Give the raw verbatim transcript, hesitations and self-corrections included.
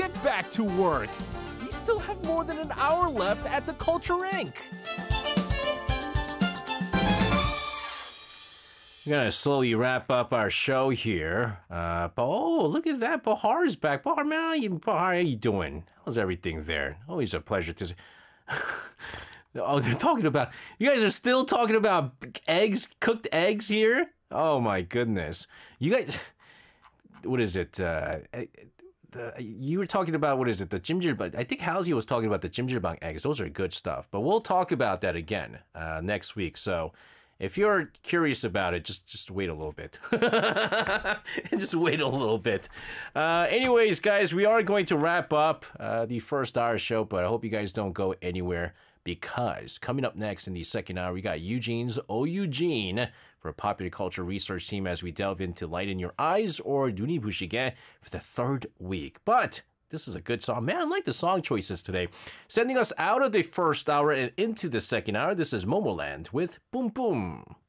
get back to work. We still have more than an hour left at the Culture Incorporated. We're gonna slowly wrap up our show here. Uh, but oh, look at that! Bahar's back. Bahar, man, you, Bahar, how you doing? How's everything there? Always a pleasure to. Oh, they're talking about. You guys are still talking about eggs, cooked eggs here. Oh my goodness, you guys. What is it? Uh, the, you were talking about what is it? The jjimjilbang. I think Halsey was talking about the jjimjilbang eggs. Those are good stuff. But we'll talk about that again uh, next week. So. If you're curious about it, just just wait a little bit. Just wait a little bit. Uh, anyways, guys, we are going to wrap up uh, the first hour show, but I hope you guys don't go anywhere because coming up next in the second hour, we got Eugene's Oh Eugene for a popular culture research team as we delve into Light in Your Eyes or Duni Bushige for the third week. But this is a good song. Man, I like the song choices today. Sending us out of the first hour and into the second hour, this is Momoland with Boom Boom.